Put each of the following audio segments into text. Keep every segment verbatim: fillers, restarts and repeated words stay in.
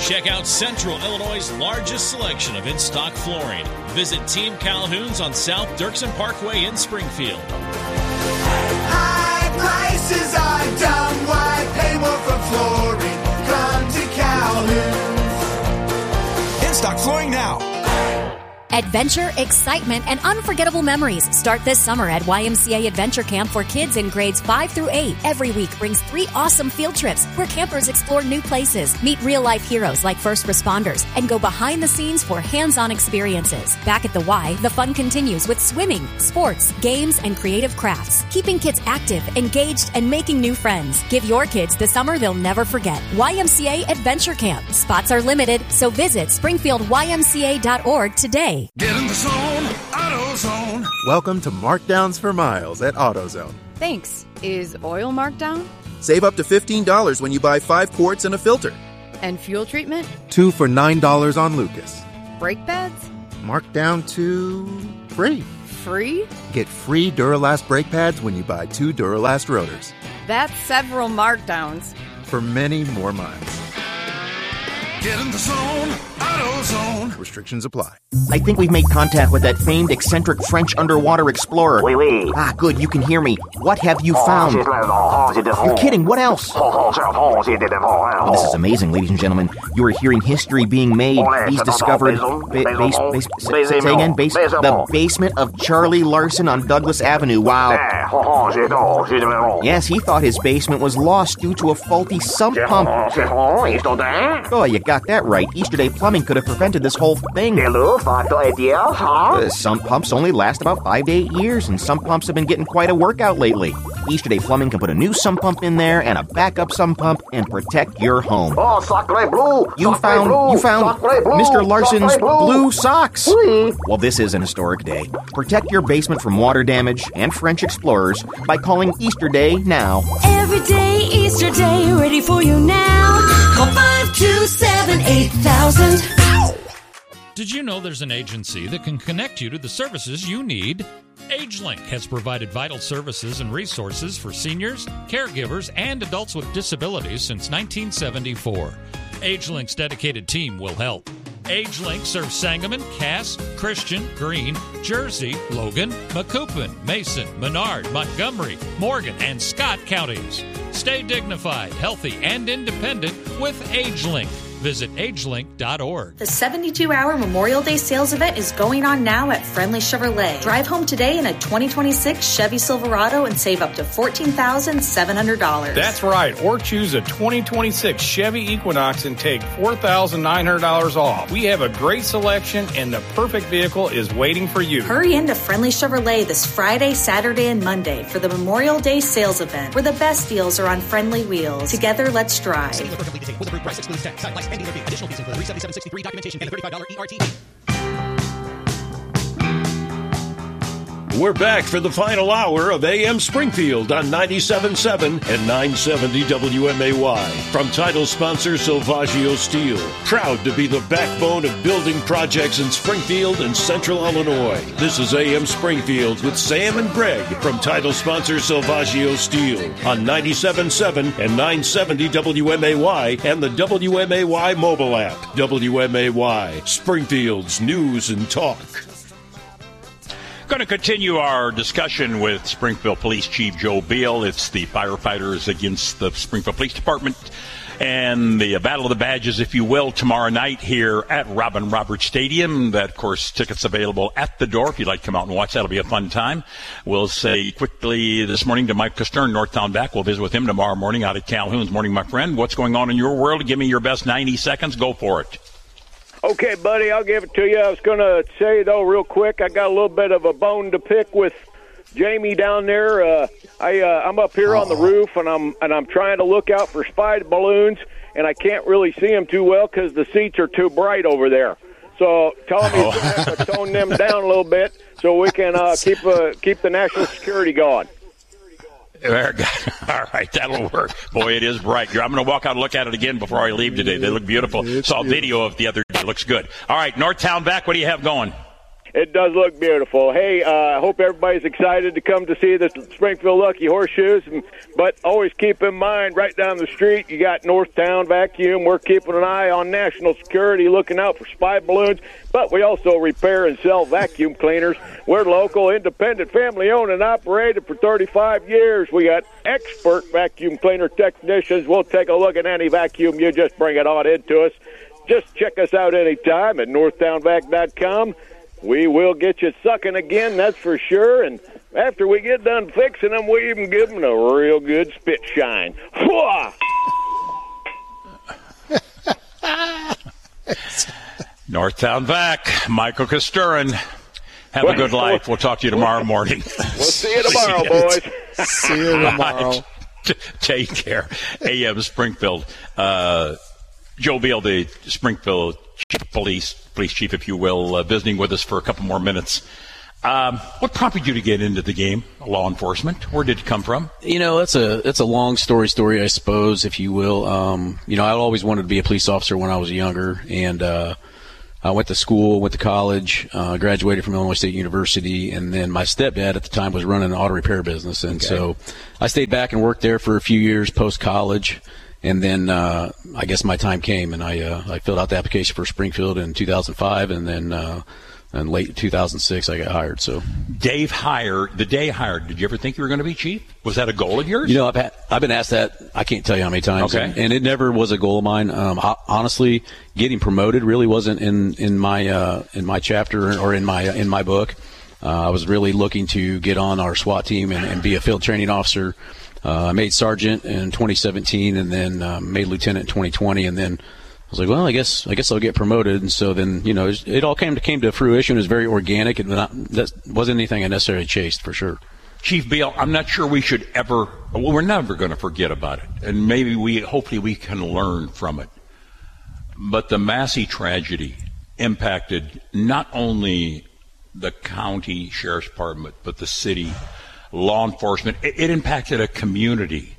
Check out Central Illinois' largest selection of in-stock flooring. Visit Team Calhoun's on South Dirksen Parkway in Springfield. High prices are dumb. Why pay more for flooring? Come to Calhoun's. In-stock flooring now. Adventure, excitement, and unforgettable memories start this summer at Y M C A Adventure Camp for kids in grades five through eight. Every week brings three awesome field trips where campers explore new places, meet real-life heroes like first responders, and go behind the scenes for hands-on experiences. Back at the Y, the fun continues with swimming, sports, games, and creative crafts, keeping kids active, engaged, and making new friends. Give your kids the summer they'll never forget. Y M C A Adventure Camp. Spots are limited, so visit springfield y m c a dot org today. Get in the zone, AutoZone. Welcome to Markdowns for Miles at AutoZone. Thanks. Is oil marked down? Save up to fifteen dollars when you buy five quarts and a filter. And fuel treatment? Two for nine dollars on Lucas. Brake pads? Marked down to free. Free? Get free Duralast brake pads when you buy two Duralast rotors. That's several markdowns. For many more miles. Get in the zone, AutoZone. Restrictions apply. I think we've made contact with that famed eccentric French underwater explorer. Oui, oui. Ah, good, you can hear me. What have you found? You're kidding, what else? Oh, this is amazing, ladies and gentlemen. You are hearing history being made. He's discovered... Ba- base, base, say, say again, base, the basement of Charlie Larson on Douglas Avenue. Wow. Yes, he thought his basement was lost due to a faulty sump pump. Oh, you got that right. Easterday Plumbing could have prevented this whole thing. Uh, sump pumps only last about five to eight years, and sump pumps have been getting quite a workout lately. Easterday Plumbing can put a new sump pump in there and a backup sump pump and protect your home. You found, you found Mister Larson's blue socks. Well, this is an historic day. Protect your basement from water damage and French explorers by calling Easterday now. Every day, Easter Day, ready for you now. Call five two seven eight thousand. Did you know there's an agency that can connect you to the services you need? AgeLink has provided vital services and resources for seniors, caregivers, and adults with disabilities since nineteen seventy-four. AgeLink's dedicated team will help. AgeLink serves Sangamon, Cass, Christian, Greene, Jersey, Logan, Macoupin, Mason, Menard, Montgomery, Morgan, and Scott counties. Stay dignified, healthy, and independent with AgeLink. Visit agelink dot org. The seventy-two hour Memorial Day sales event is going on now at Friendly Chevrolet. Drive home today in a twenty twenty-six Chevy Silverado and save up to fourteen thousand seven hundred dollars. That's right. Or choose a twenty twenty-six Chevy Equinox and take four thousand nine hundred dollars off. We have a great selection and the perfect vehicle is waiting for you. Hurry into Friendly Chevrolet this Friday, Saturday, and Monday for the Memorial Day sales event, where the best deals are on friendly wheels. Together, let's drive. Additional fees include three seventy-seven sixty-three documentation and a thirty-five dollars E R T. We're back for the final hour of A M Springfield on ninety-seven point seven and nine seventy W M A Y. From title sponsor Silvaggio Steel. Proud to be the backbone of building projects in Springfield and Central Illinois. This is A M Springfield with Sam and Greg from title sponsor Silvaggio Steel on ninety-seven point seven and nine seventy W M A Y and the W M A Y mobile app. W M A Y, Springfield's news and talk. Going to continue our discussion with Springfield Police Chief Joe Beal. It's the firefighters against the Springfield Police Department and the Battle of the Badges, if you will, tomorrow night here at Robin Roberts Stadium. That, of course, tickets available at the door if you'd like to come out and watch. That'll be a fun time. We'll say quickly this morning to Mike Costern, Northtown Back. We'll visit with him tomorrow morning out at Calhoun's. Morning, my friend. What's going on in your world? Give me your best ninety seconds. Go for it. Okay, buddy, I'll give it to you. I was going to say, though, real quick, I got a little bit of a bone to pick with Jamie down there. Uh, I, uh, I'm up here oh. on the roof, and I'm and I'm trying to look out for spy balloons, and I can't really see them too well because the seats are too bright over there. So tell me oh. to have to tone them down a little bit so we can uh, keep uh, keep the national security going. All right, that'll work. Boy, it is bright. I'm going to walk out and look at it again before I leave today. They look beautiful. Saw a video of the other day. Looks good. All right, Northtown Back, what do you have going? It does look beautiful. Hey, I uh, hope everybody's excited to come to see the Springfield Lucky Horseshoes. But always keep in mind, right down the street, you got Northtown Vacuum. We're keeping an eye on national security, looking out for spy balloons. But we also repair and sell vacuum cleaners. We're local, independent, family-owned and operated for thirty-five years. We got expert vacuum cleaner technicians. We'll take a look at any vacuum. You just bring it on into us. Just check us out anytime at northtown vac dot com. We will get you sucking again, that's for sure. And after we get done fixing them, we even give them a real good spit shine. Northtown Vac, Michael Kosturin. Have a good life. We'll talk to you tomorrow morning. We'll see you tomorrow, boys. See you tomorrow. Right. Take care. A M Springfield. Uh, Joe Beal, the Springfield Chief Police, Police Chief, if you will, uh, visiting with us for a couple more minutes. Um, what prompted you to get into the game, law enforcement? Where did it come from? You know, it's a it's a long story, story, I suppose, if you will. Um, you know, I always wanted to be a police officer when I was younger, and uh, I went to school, went to college, uh, graduated from Illinois State University, and then my stepdad at the time was running an auto repair business, and okay. so I stayed back and worked there for a few years post-college. And then uh, I guess my time came, and I uh, I filled out the application for Springfield in two thousand five, and then uh, in late two thousand six I got hired. So Dave hired the day hired. Did you ever think you were going to be chief? Was that a goal of yours? You know, I've had, I've been asked that. I can't tell you how many times. Okay. And, and it never was a goal of mine. Um, I, honestly, getting promoted really wasn't in in my uh, in my chapter or in my in my book. Uh, I was really looking to get on our SWAT team and, and be a field training officer. Uh, I made sergeant in twenty seventeen, and then um, made lieutenant in twenty twenty, and then I was like, well, I guess I guess I'll get promoted. And so then, you know, it, it all came to came to fruition. It was very organic, and not, that wasn't anything I necessarily chased, for sure. Chief Beal, I'm not sure we should ever. Well, we're never going to forget about it, and maybe we, hopefully, we can learn from it. But the Massey tragedy impacted not only the county sheriff's department, but the city. Law enforcement, it, it impacted a community.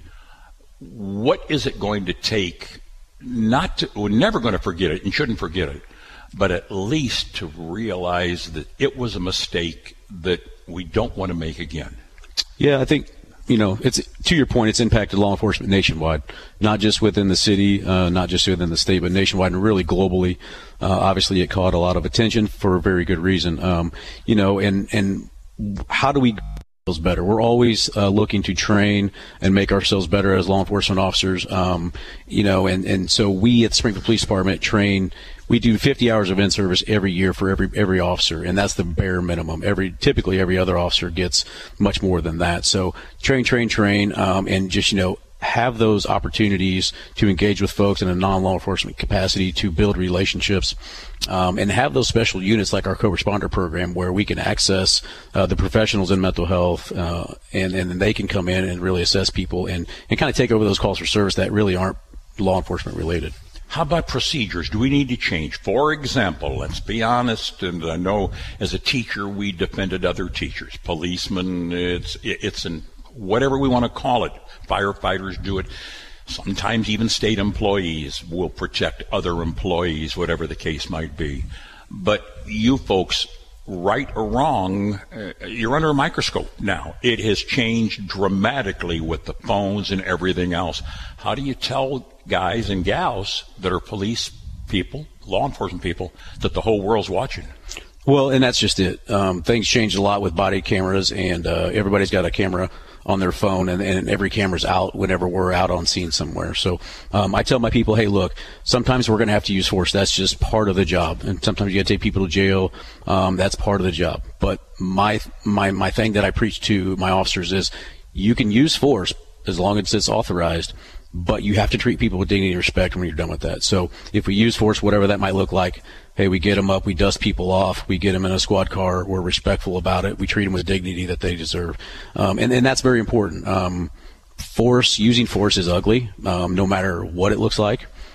What is it going to take not to, we're never going to forget it and shouldn't forget it, but at least to realize that it was a mistake that we don't want to make again? Yeah, I think, you know, it's to your point, it's impacted law enforcement nationwide, not just within the city, uh, not just within the state, but nationwide and really globally. Uh, obviously, it caught a lot of attention for a very good reason. Um, you know, and, and how do we better? We're always uh, looking to train and make ourselves better as law enforcement officers. Um, you know, and, and so we at the Springfield Police Department train. We do fifty hours of in-service every year for every every officer, and that's the bare minimum. Every typically every other officer gets much more than that. So train, train, train, um, and just you know. have those opportunities to engage with folks in a non-law enforcement capacity, to build relationships, um, and have those special units like our co-responder program where we can access uh, the professionals in mental health, uh, and, and they can come in and really assess people and, and kind of take over those calls for service that really aren't law enforcement related. How about procedures? Do we need to change? For example, let's be honest, and I know as a teacher we defended other teachers, policemen, it's, it's an whatever we want to call it. Firefighters do it. Sometimes even state employees will protect other employees, whatever the case might be. But you folks, right or wrong, uh, you're under a microscope now. It has changed dramatically with the phones and everything else. How do you tell guys and gals that are police people, law enforcement people, that the whole world's watching? Well, and that's just it. Um, things changed a lot with body cameras, and uh, everybody's got a camera on their phone, and, and every camera's out whenever we're out on scene somewhere. So um, I tell my people, hey, look, sometimes we're going to have to use force. That's just part of the job. And sometimes you got to take people to jail. Um, that's part of the job. But my my my thing that I preach to my officers is you can use force as long as it's authorized, but you have to treat people with dignity and respect when you're done with that. So if we use force, whatever that might look like, hey, we get them up, we dust people off, we get them in a squad car, we're respectful about it, we treat them with dignity that they deserve. Um, and, and that's very important. Um, force, using force is ugly, um, no matter what it looks like.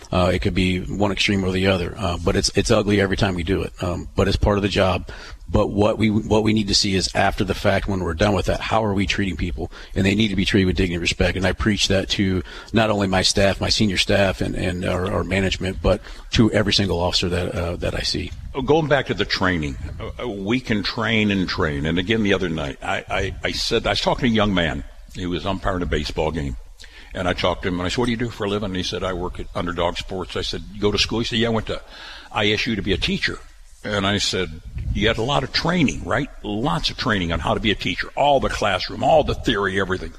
Uh, it could be one extreme or the other. Uh, but it's it's ugly every time we do it. Um, but it's part of the job. But what we what we need to see is after the fact, when we're done with that, how are we treating people? And they need to be treated with dignity and respect. And I preach that to not only my staff, my senior staff, and, and our, our management, but to every single officer that uh, that I see. Going back to the training, uh, we can train and train. And again, the other night, I, I, I said, I was talking to a young man. He was umpiring a baseball game. And I talked to him, and I said, what do you do for a living? And he said, I work at Underdog Sports. I said, you go to school? He said, yeah, I went to I S U to be a teacher. And I said, you had a lot of training, right? Lots of training on how to be a teacher, all the classroom, all the theory, everything.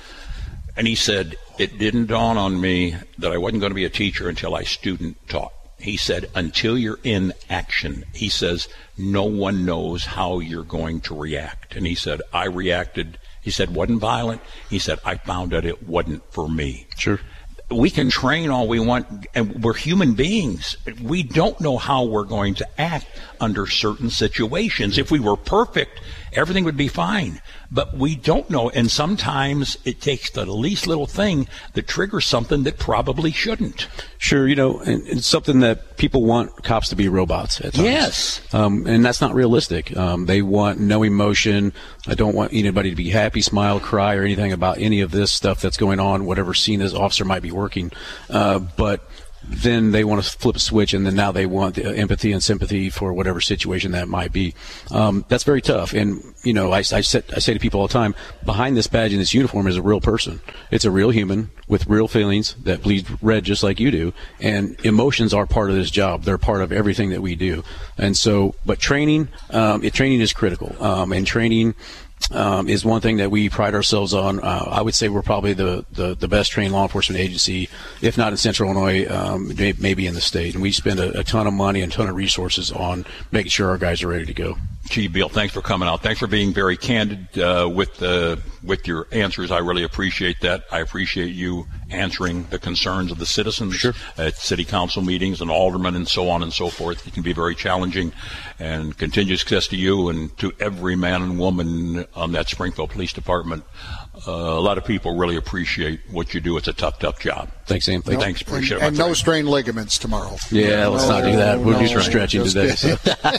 And he said, it didn't dawn on me that I wasn't going to be a teacher until I student taught. He said, until you're in action, he says, no one knows how you're going to react. And he said, I reacted. He said, wasn't violent. He said, I found out it wasn't for me. Sure. We can train all we want, and we're human beings. We don't know how we're going to act under certain situations. If we were perfect, everything would be fine. But we don't know, and sometimes it takes the least little thing that triggers something that probably shouldn't. Sure, you know, and it's something that people want cops to be robots at times. Yes. Um, and that's not realistic. Um, they want no emotion. I don't want anybody to be happy, smile, cry, or anything about any of this stuff that's going on, whatever scene this officer might be working. Uh, but then they want to flip a switch, and then now they want the empathy and sympathy for whatever situation that might be. Um, that's very tough. And, you know, I, I, say, I say to people all the time, behind this badge and this uniform is a real person. It's a real human with real feelings that bleed red just like you do. And emotions are part of this job. They're part of everything that we do. And so, but training, um, it, training is critical. Um, and training Um, is one thing that we pride ourselves on. Uh, I would say we're probably the, the, the best trained law enforcement agency, if not in Central Illinois, um, may, maybe in the state. And we spend a, a ton of money and a ton of resources on making sure our guys are ready to go. Chief Beal, thanks for coming out. Thanks for being very candid uh, with uh, with your answers. I really appreciate that. I appreciate you answering the concerns of the citizens sure. at city council meetings and aldermen and so on and so forth. It can be very challenging. And continued success to you and to every man and woman on that Springfield Police Department. Uh, a lot of people really appreciate what you do. It's a tough, tough job. Thanks, Sam. Thanks. Thanks. Appreciate and, it. And no strained ligaments tomorrow. Yeah, let's no, not do that. We'll no, do some no, stretching today. So.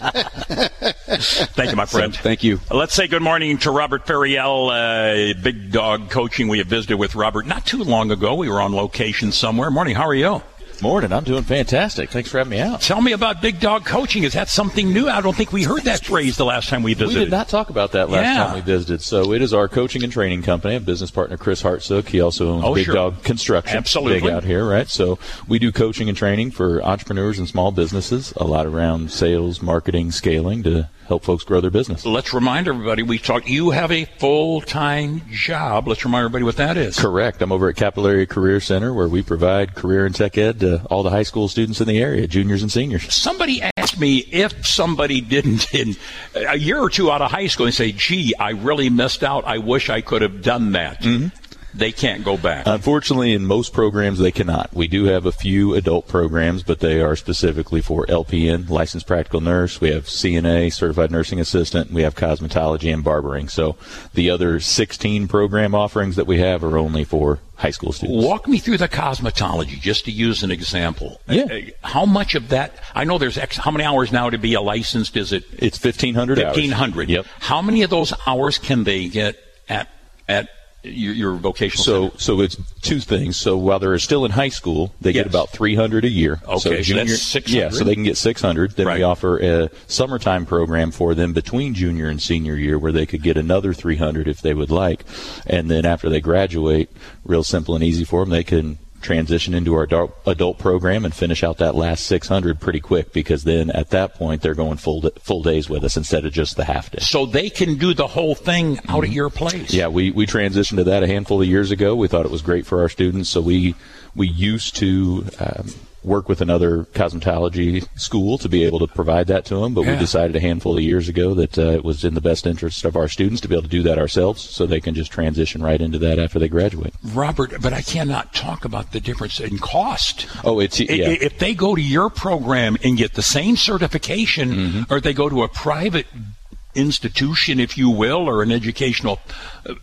Thank you, my friend. So, thank you. Let's say good morning to Robert Ferriel, uh, Big Dog Coaching. We have visited with Robert not too long ago. We were on location somewhere. Morning. How are you? Morning. I'm doing fantastic. Thanks for having me out. Tell me about Big Dog Coaching. Is that something new? I don't think we heard that phrase the last time we visited. We did not talk about that last yeah. time we visited. So it is our coaching and training company. I have business partner Chris Hartsook. He also owns oh, Big sure. Dog Construction. Absolutely. Big out here, right? So we do coaching and training for entrepreneurs and small businesses, a lot around sales, marketing, scaling to help folks grow their business. Let's remind everybody, we talked, you have a full-time job. Let's remind everybody what that is. Correct. I'm over at Capillary Career Center, where we provide career and tech ed to all the high school students in the area, juniors and seniors. Somebody asked me if somebody didn't, in a year or two out of high school, and say, gee, I really missed out. I wish I could have done that. Mm-hmm. They can't go back. Unfortunately, in most programs, they cannot. We do have a few adult programs, but they are specifically for L P N, licensed practical nurse. We have C N A, certified nursing assistant. We have cosmetology and barbering. So the other sixteen program offerings that we have are only for high school students. Walk me through the cosmetology, just to use an example. Yeah. How much of that, I know there's X, how many hours now to be a licensed, is it? It's fifteen hundred hours. fifteen hundred. Yep. How many of those hours can they get at, at, Your, your vocational so center? So it's two things. So while they're still in high school, they yes. get about three hundred a year. Okay, so, so junior, that's six hundred. Yeah, so they can get six hundred. Then right. we offer a summertime program for them between junior and senior year where they could get another three hundred if they would like. And then after they graduate, real simple and easy for them, they can transition into our adult, adult program and finish out that last six hundred pretty quick, because then at that point they're going full full days with us instead of just the half day. So they can do the whole thing out mm-hmm. at your place. Yeah, we, we transitioned to that a handful of years ago. We thought it was great for our students, so we we used to um, work with another cosmetology school to be able to provide that to them, but yeah. we decided a handful of years ago that uh, it was in the best interest of our students to be able to do that ourselves, so they can just transition right into that after they graduate. Robert, but I cannot talk about the difference in cost. Oh, it's yeah. If they go to your program and get the same certification, mm-hmm. or they go to a private institution, if you will, or an educational uh,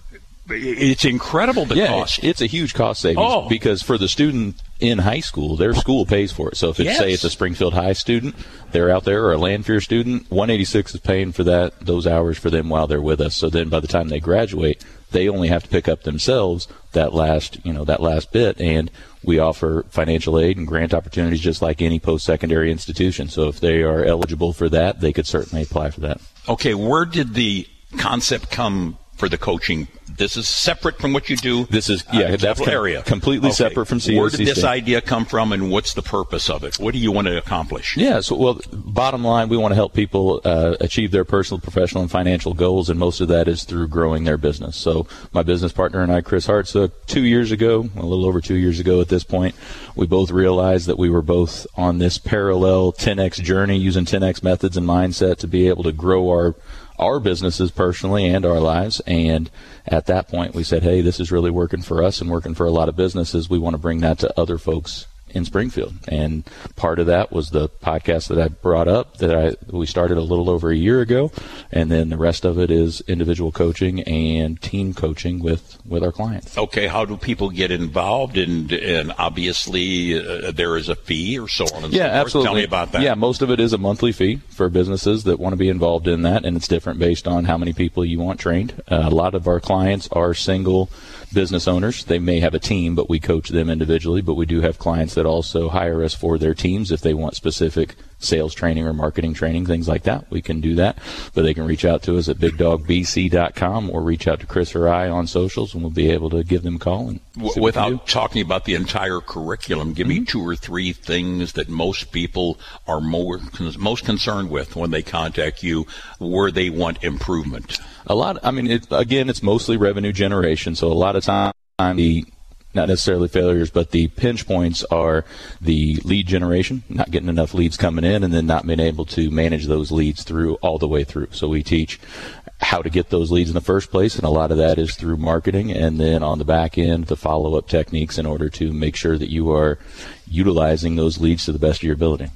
it's incredible the yeah, cost. It's a huge cost savings oh. because for the student in high school, their school pays for it. So if it's, yes. say it's a Springfield High student, they're out there, or a Lanphier student, one eighty-six is paying for that, those hours for them while they're with us. So then by the time they graduate, they only have to pick up themselves that last, you know, that last bit. And we offer financial aid and grant opportunities just like any post-secondary institution. So if they are eligible for that, they could certainly apply for that. Okay, where did the concept come for the coaching? This is separate from what you do. This is yeah, uh, that's com- area completely okay. separate from C O C. Where did this State. idea come from, and what's the purpose of it? What do you want to accomplish? Yeah, so well, bottom line, we want to help people uh, achieve their personal, professional, and financial goals, and most of that is through growing their business. So my business partner and I, Chris Hartsook, two years ago, a little over two years ago at this point, we both realized that we were both on this parallel ten X journey using ten X methods and mindset to be able to grow our our businesses personally and our lives. And at that point we said, hey, this is really working for us and working for a lot of businesses. We want to bring that to other folks in Springfield. And part of that was the podcast that I brought up that I we started a little over a year ago. And then the rest of it is individual coaching and team coaching with, with our clients. Okay, how do people get involved? And, and obviously uh, there is a fee or so on and yeah, so forth. Absolutely. Tell me about that. Yeah, most of it is a monthly fee for businesses that want to be involved in that, and it's different based on how many people you want trained. Uh, a lot of our clients are single business owners. They may have a team, but we coach them individually, but we do have clients that also hire us for their teams if they want specific sales training or marketing training, things like that. We can do that, but they can reach out to us at big dog b c dot com or reach out to Chris or I on socials, and we'll be able to give them a call. And w- without talking about the entire curriculum, give mm-hmm. me two or three things that most people are more most concerned with when they contact you, where they want improvement. A lot. I mean, it, again, it's mostly revenue generation. So a lot of time, the not necessarily failures, but the pinch points are the lead generation, not getting enough leads coming in, and then not being able to manage those leads through all the way through. So we teach how to get those leads in the first place, and a lot of that is through marketing, and then on the back end, the follow-up techniques in order to make sure that you are utilizing those leads to the best of your ability.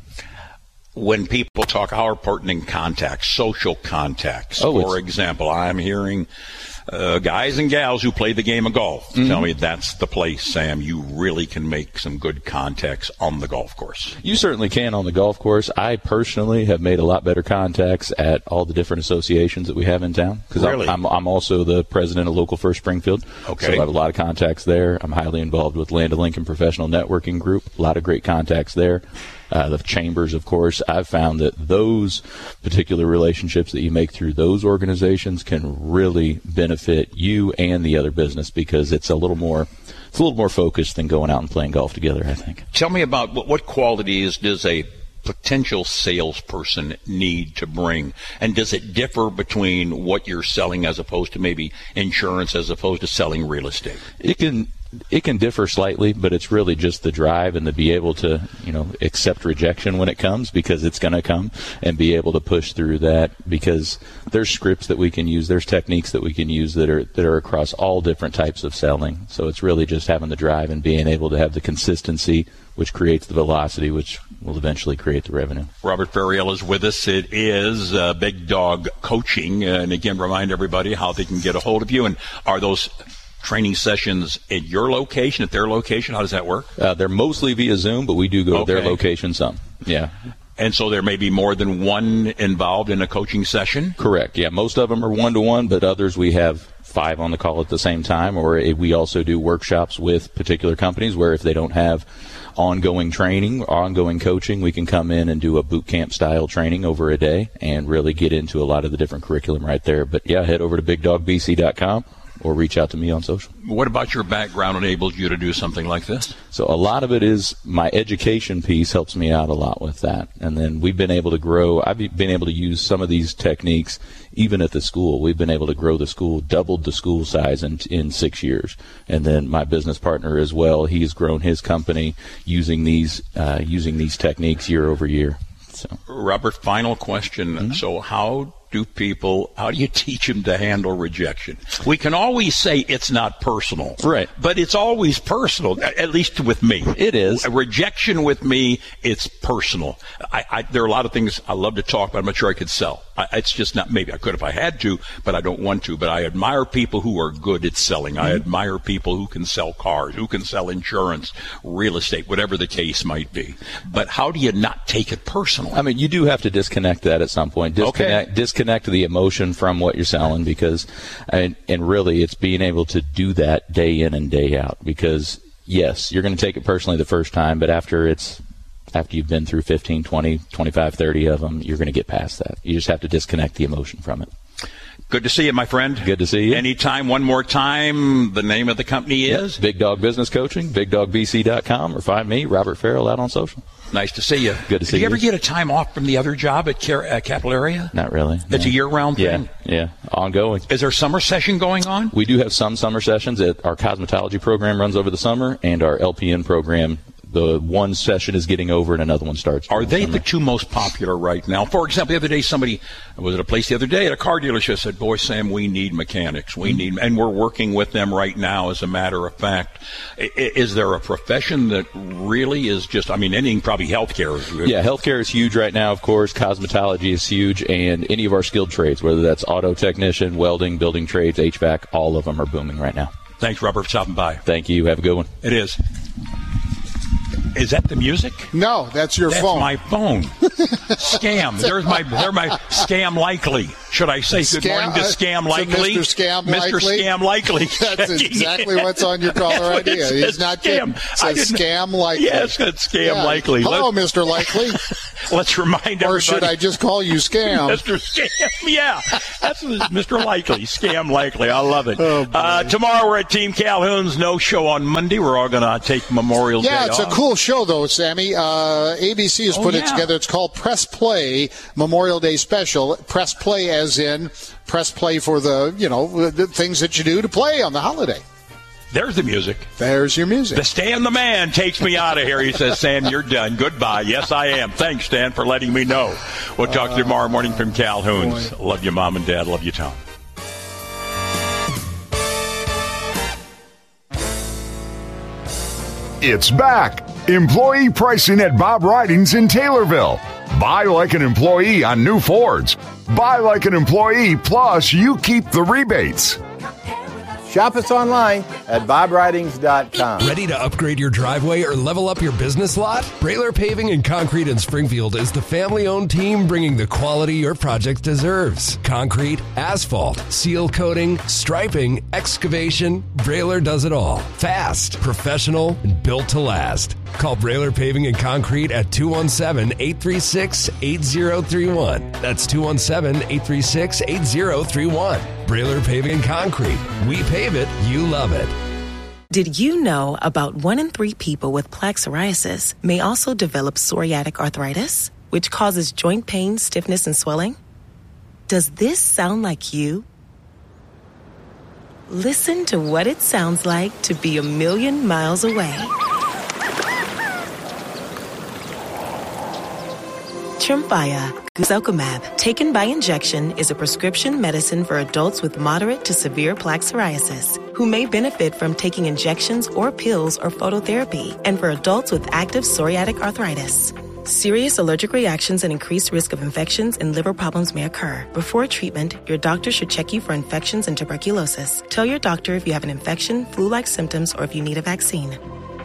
When people talk, how important contacts, social contacts, oh, for example, I'm hearing uh, guys and gals who play the game of golf mm-hmm. tell me that's the place, Sam. You really can make some good contacts on the golf course. You certainly can on the golf course. I personally have made a lot better contacts at all the different associations that we have in town. Because really? I'm, I'm also the president of Local First Springfield. Okay. So I have a lot of contacts there. I'm highly involved with Land of Lincoln Professional Networking Group. A lot of great contacts there. Uh, the chambers, of course. I've found that those particular relationships that you make through those organizations can really benefit you and the other business, because it's a little more it's a little more focused than going out and playing golf together, I think. Tell me about what, what qualities does a potential salesperson need to bring, and does it differ between what you're selling as opposed to maybe insurance as opposed to selling real estate? It can it can differ slightly, but it's really just the drive and to be able to, you know, accept rejection when it comes, because it's going to come, and be able to push through that, because there's scripts that we can use, there's techniques that we can use that are that are across all different types of selling. So it's really just having the drive and being able to have the consistency, which creates the velocity, which will eventually create the revenue. Robert Ferriel is with us. It is uh, Big Dog Coaching. And again, remind everybody how they can get a hold of you. And are those training sessions at your location, at their location? How does that work? Uh, they're mostly via Zoom, but we do go okay. to their location some. Yeah. And so there may be more than one involved in a coaching session? Correct. Yeah, most of them are one-to-one, but others we have five on the call at the same time, or we also do workshops with particular companies where if they don't have ongoing training, ongoing coaching, we can come in and do a boot camp style training over a day and really get into a lot of the different curriculum right there. But yeah, head over to big dog b c dot com or reach out to me on social. What about your background enables you to do something like this? So a lot of it is my education piece helps me out a lot with that. And then we've been able to grow. I've been able to use some of these techniques even at the school. We've been able to grow the school, doubled the school size in, in six years. And then my business partner as well, he's grown his company using these uh, using these techniques year over year. So, Robert, final question. Mm-hmm. So how do people, how do you teach them to handle rejection? We can always say it's not personal. Right. But it's always personal, at least with me. It is. A rejection with me, it's personal. I, I, there are a lot of things I love to talk about. I'm not sure I could sell. I, it's just not, maybe I could if I had to, but I don't want to. But I admire people who are good at selling. Mm-hmm. I admire people who can sell cars, who can sell insurance, real estate, whatever the case might be. But how do you not take it personal? I mean, you do have to disconnect that at some point. Disconnect, okay. disconnect the emotion from what you're selling, because, and, and really, it's being able to do that day in and day out. Because yes, you're going to take it personally the first time, but after it's after you've been through fifteen, twenty, twenty-five, thirty of them, you're going to get past that. You just have to disconnect the emotion from it. Good to see you, my friend. Good to see you. Anytime, one more time, the name of the company is? Big Dog Business Coaching, big dog b c dot com, or find me, Robert Farrell, out on social. Nice to see you. Good to see you. Did you ever you. get a time off from the other job at Car- uh, Capital Area? Not really. It's no. a year-round thing? Yeah, yeah, ongoing. Is there a summer session going on? We do have some summer sessions. It, our cosmetology program runs over the summer, and our L P N program, the one session is getting over and another one starts. Are they summer. the two most popular right now? For example, the other day, somebody was at a place the other day at a car dealership said, boy, Sam, we need mechanics. We need, and we're working with them right now, as a matter of fact. I, is there a profession that really is just, I mean, anything, probably healthcare is good. Yeah, healthcare is huge right now, of course. Cosmetology is huge, and any of our skilled trades, whether that's auto technician, welding, building trades, H V A C, all of them are booming right now. Thanks, Robert, for stopping by. Thank you. Have a good one. It is. Is that the music? No, that's your that's phone. That's my phone. Scam. There's my, there's my Scam Likely. Should I say Scam, good morning to Scam Likely? Mister Scam Mister Likely. Scam Likely. That's exactly what's on your caller I D. He's not kidding. It says Scam Likely. Yes, it's Scam yeah. Likely. Hello, Let's, Mister Likely. Let's remind everybody. Or should I just call you Scam? Mister Scam. Yeah, that's Mister Likely. Scam Likely. I love it. Oh, uh, tomorrow we're at Team Calhoun's. No show on Monday. We're all going to take Memorial yeah, Day it's off. a cool show, though, Sammy. Uh, A B C has oh, put yeah. it together. It's called Press Play Memorial Day Special. Press Play as in press play for the, you know, the things that you do to play on the holiday. There's the music. There's your music. The Stan the Man takes me out of here. He says, Stan, you're done. Goodbye. Yes, I am. Thanks, Stan, for letting me know. We'll talk uh, to you tomorrow morning from Calhoun's. Boy. Love you, Mom and Dad. Love you, Tom. It's back. Employee pricing at Bob Ridings in Taylorville. Buy like an employee on new Fords. Buy like an employee, plus you keep the rebates. Shop us online at bob ridings dot com. Ready to upgrade your driveway or level up your business lot? Brailer Paving and Concrete in Springfield is the family-owned team bringing the quality your project deserves. Concrete, asphalt, seal coating, striping, excavation, Brailer does it all. Fast, professional, and built to last. Call Brailer Paving and Concrete at two one seven, eight three six, eight zero three one. That's two one seven, eight three six, eight zero three one. Brailer Paving and Concrete. We pave it, you love it. Did you know about one in three people with plaque psoriasis may also develop psoriatic arthritis, which causes joint pain, stiffness, and swelling? Does this sound like you? Listen to what it sounds like to be a million miles away. Tremfya, guselkumab, taken by injection, is a prescription medicine for adults with moderate to severe plaque psoriasis who may benefit from taking injections or pills or phototherapy, and for adults with active psoriatic arthritis. Serious allergic reactions and increased risk of infections and liver problems may occur. Before treatment, your doctor should check you for infections and tuberculosis. Tell your doctor if you have an infection, flu-like symptoms, or if you need a vaccine.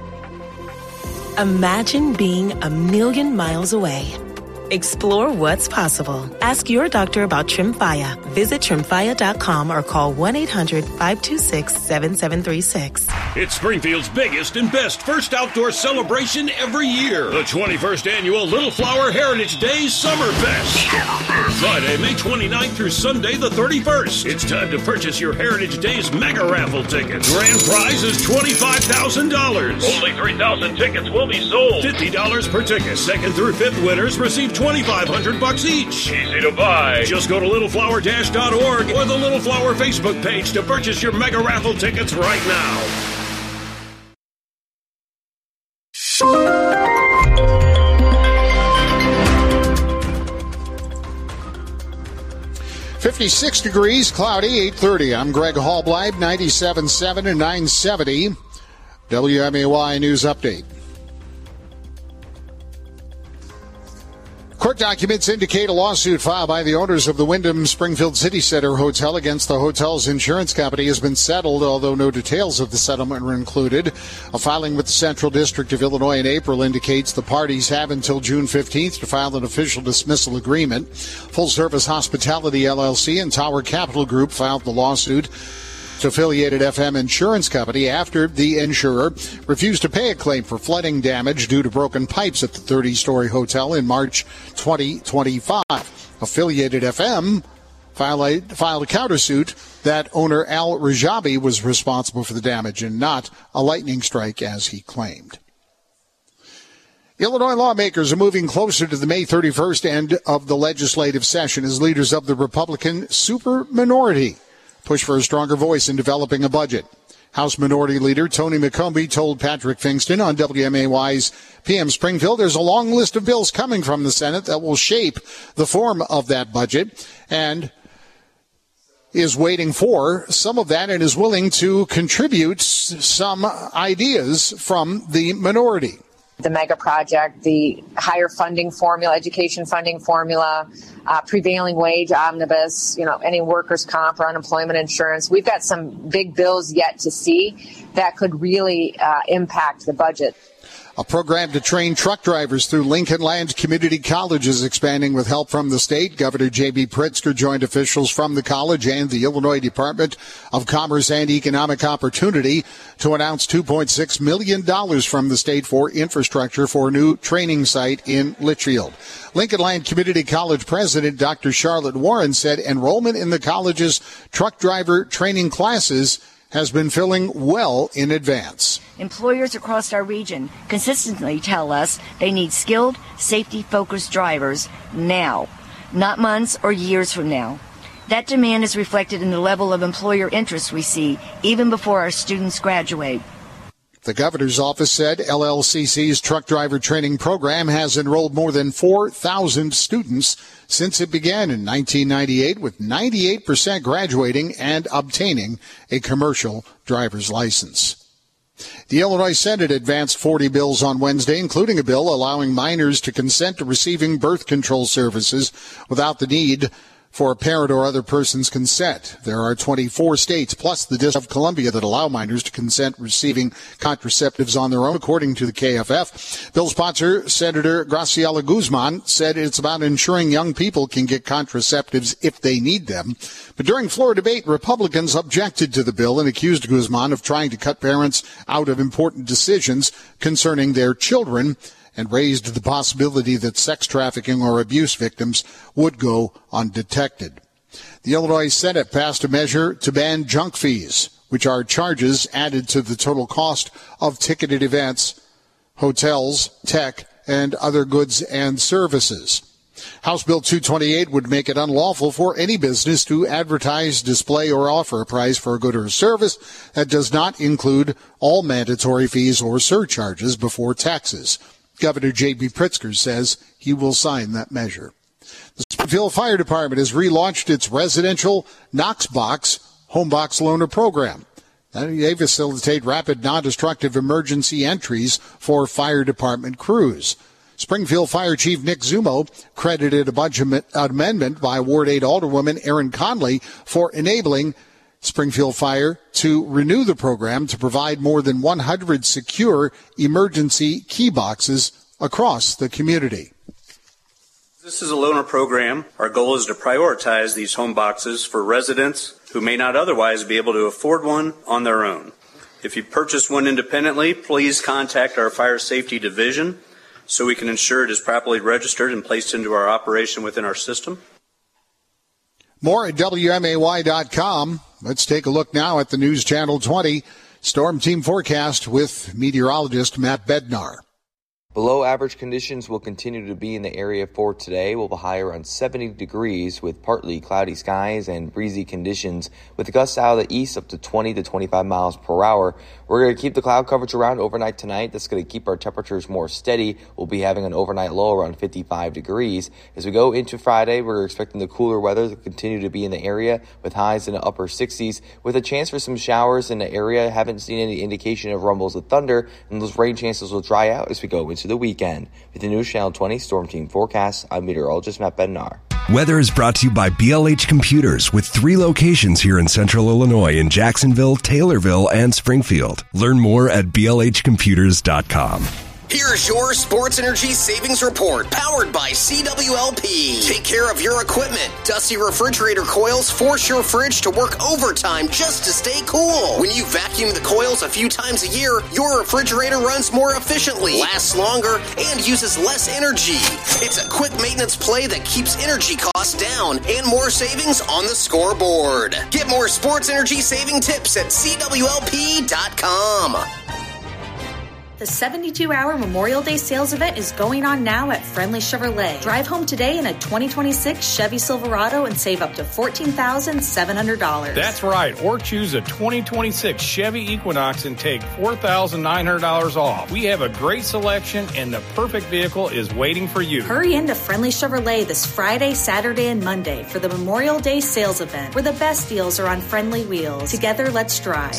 Imagine being a million miles away. Explore what's possible. Ask your doctor about Tremfya. Visit tremfya dot com or call one eight hundred, five two six, seven seven three six. It's Springfield's biggest and best first outdoor celebration every year. The twenty-first Annual Little Flower Heritage Days Summer Fest. Friday, May twenty-ninth through Sunday, the thirty-first. It's time to purchase your Heritage Days mega raffle tickets. Grand prize is twenty-five thousand dollars. Only three thousand tickets will be sold. fifty dollars per ticket. Second through fifth winners receive twenty-five hundred bucks each. Easy to buy. Just go to little flower dash dot org or the Little Flower Facebook page to purchase your mega raffle tickets right now. fifty-six degrees, cloudy, eight thirty. I'm Greg Hallbleib, ninety-seven point seven and nine seventy. W M A Y News Update. Court documents indicate a lawsuit filed by the owners of the Wyndham Springfield City Center Hotel against the hotel's insurance company has been settled, although no details of the settlement were included. A filing with the Central District of Illinois in April indicates the parties have until June fifteenth to file an official dismissal agreement. Full Service Hospitality L L C and Tower Capital Group filed the lawsuit. Affiliated F M Insurance Company after the insurer refused to pay a claim for flooding damage due to broken pipes at the thirty-story hotel in March twenty twenty-five. Affiliated F M filed a, filed a countersuit that owner Al Rajabi was responsible for the damage and not a lightning strike as he claimed. Illinois lawmakers are moving closer to the May thirty-first end of the legislative session as leaders of the Republican superminority push for a stronger voice in developing a budget. House Minority Leader Tony McCombie told Patrick Fingston on W M A Y's P M Springfield there's a long list of bills coming from the Senate that will shape the form of that budget and is waiting for some of that and is willing to contribute some ideas from the minority. The mega project, the higher funding formula, education funding formula, uh, prevailing wage omnibus, you know, any workers' comp or unemployment insurance. We've got some big bills yet to see that could really uh, impact the budget. A program to train truck drivers through Lincoln Land Community College is expanding with help from the state. Governor J B Pritzker joined officials from the college and the Illinois Department of Commerce and Economic Opportunity to announce two point six million dollars from the state for infrastructure for a new training site in Litchfield. Lincoln Land Community College President Doctor Charlotte Warren said enrollment in the college's truck driver training classes has been filling well in advance. Employers across our region consistently tell us they need skilled, safety-focused drivers now, not months or years from now. That demand is reflected in the level of employer interest we see even before our students graduate. The governor's office said L L C C's truck driver training program has enrolled more than four thousand students since it began in nineteen ninety-eight, with ninety-eight percent graduating and obtaining a commercial driver's license. The Illinois Senate advanced forty bills on Wednesday, including a bill allowing minors to consent to receiving birth control services without the need for a parent or other person's consent. There are twenty-four states plus the District of Columbia that allow minors to consent receiving contraceptives on their own, according to the K F F. Bill sponsor Senator Graciela Guzman said it's about ensuring young people can get contraceptives if they need them. But during floor debate, Republicans objected to the bill and accused Guzman of trying to cut parents out of important decisions concerning their children, and raised the possibility that sex trafficking or abuse victims would go undetected. The Illinois Senate passed a measure to ban junk fees, which are charges added to the total cost of ticketed events, hotels, tech, and other goods and services. House Bill two twenty-eight would make it unlawful for any business to advertise, display, or offer a price for a good or a service that does not include all mandatory fees or surcharges before taxes. Governor J B Pritzker says he will sign that measure. The Springfield Fire Department has relaunched its residential Knoxbox Homebox Loaner program. They facilitate rapid, non-destructive emergency entries for fire department crews. Springfield Fire Chief Nick Zumo credited a budget amendment by Ward eight Alderwoman Erin Conley for enabling Springfield Fire to renew the program to provide more than one hundred secure emergency key boxes across the community. This is a loaner program. Our goal is to prioritize these home boxes for residents who may not otherwise be able to afford one on their own. If you purchase one independently, please contact our Fire Safety Division so we can ensure it is properly registered and placed into our operation within our system. More at W M A Y dot com. Let's take a look now at the News Channel twenty Storm Team Forecast with meteorologist Matt Bednar. Below average conditions will continue to be in the area for today. We'll be high around seventy degrees with partly cloudy skies and breezy conditions with gusts out of the east up to twenty to twenty-five miles per hour. We're going to keep the cloud coverage around overnight tonight. That's going to keep our temperatures more steady. We'll be having an overnight low around fifty-five degrees. As we go into Friday, we're expecting the cooler weather to continue to be in the area with highs in the upper sixties with a chance for some showers in the area. Haven't seen any indication of rumbles of thunder, and those rain chances will dry out as we go into the weekend. With the new Channel twenty Storm Team forecast, I'm meteorologist Matt Bednar. Weather is brought to you by B L H Computers with three locations here in Central Illinois in Jacksonville, Taylorville, and Springfield. Learn more at B L H computers dot com. Here's your Sports Energy Savings Report, powered by C W L P. Take care of your equipment. Dusty refrigerator coils force your fridge to work overtime just to stay cool. When you vacuum the coils a few times a year, your refrigerator runs more efficiently, lasts longer, and uses less energy. It's a quick maintenance play that keeps energy costs down and more savings on the scoreboard. Get more Sports Energy saving tips at C W L P dot com. The seventy-two hour Memorial Day sales event is going on now at Friendly Chevrolet. Drive home today in a twenty twenty-six Chevy Silverado and save up to fourteen thousand seven hundred dollars. That's right. Or choose a twenty twenty-six Chevy Equinox and take four thousand nine hundred dollars off. We have a great selection and the perfect vehicle is waiting for you. Hurry into Friendly Chevrolet this Friday, Saturday, and Monday for the Memorial Day sales event, where the best deals are on friendly wheels. Together, let's drive.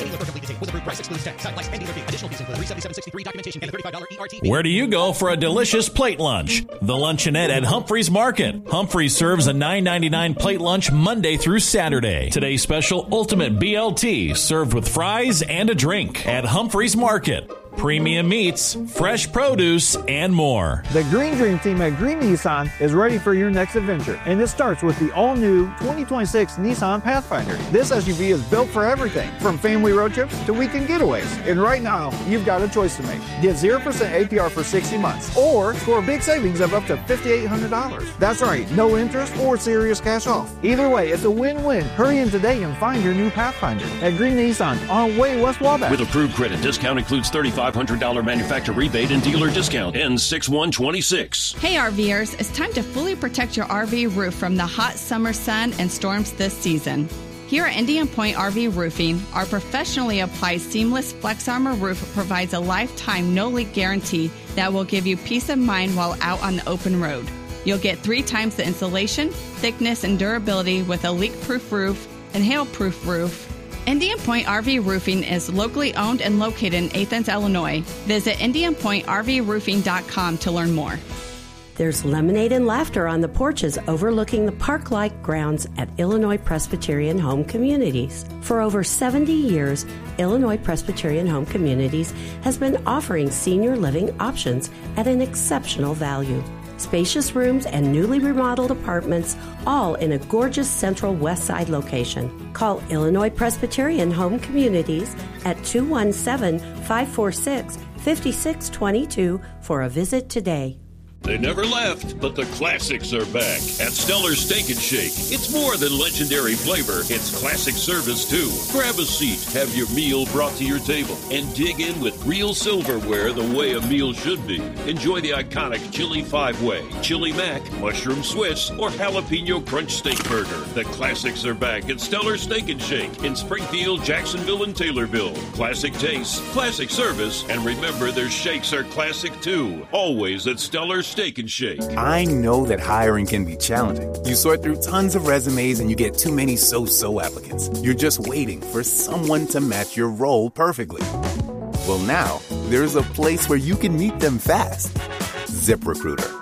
Where do you go for a delicious plate lunch? The Luncheonette at Humphreys Market. Humphreys serves a nine ninety-nine plate lunch Monday through Saturday. Today's special Ultimate B L T, served with fries and a drink at Humphreys Market. Premium meats, fresh produce, and more. The Green Dream team at Green Nissan is ready for your next adventure, and it starts with the all-new twenty twenty-six Nissan Pathfinder. This S U V is built for everything, from family road trips to weekend getaways. And right now, you've got a choice to make. Get zero percent A P R for sixty months, or score big savings of up to five thousand eight hundred dollars. That's right, no interest or serious cash off. Either way, it's a win-win. Hurry in today and find your new Pathfinder at Green Nissan on Way West Wabash. With approved credit, discount includes thirty-five hundred dollars manufacturer rebate and dealer discount. Ends six one twenty-six. Hey RVers, it's time to fully protect your R V roof from the hot summer sun and storms this season. Here at Indian Point R V Roofing, our professionally applied seamless Flex Armor roof provides a lifetime no-leak guarantee that will give you peace of mind while out on the open road. You'll get three times the insulation, thickness, and durability with a leak-proof roof and hail-proof roof. Indian Point R V Roofing is locally owned and located in Athens, Illinois. Visit indian point r v roofing dot com to learn more. There's lemonade and laughter on the porches overlooking the park-like grounds at Illinois Presbyterian Home Communities. For over seventy years, Illinois Presbyterian Home Communities has been offering senior living options at an exceptional value. Spacious rooms and newly remodeled apartments, all in a gorgeous central west side location. Call Illinois Presbyterian Home Communities at two one seven, five four six, five six two two for a visit today. They never left, but the classics are back at Stellar Steak and Shake. It's more than legendary flavor, it's classic service too. Grab a seat, have your meal brought to your table, and dig in with real silverware the way a meal should be. Enjoy the iconic Chili Five-Way, Chili Mac, Mushroom Swiss, or Jalapeno Crunch Steak Burger. The classics are back at Stellar Steak and Shake in Springfield, Jacksonville, and Taylorville. Classic taste, classic service, and remember their shakes are classic too. Always at Stellar Steak and Shake. I know that hiring can be challenging. You sort through tons of resumes and you get too many so-so applicants. You're just waiting for someone to match your role perfectly. Well, now, there's a place where you can meet them fast. ZipRecruiter.